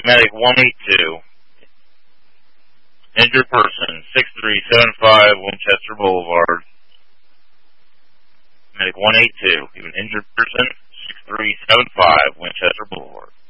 Medic 182. Injured person, 6375 Winchester Boulevard. Medic 182. You have an injured person, 6375 Winchester Boulevard.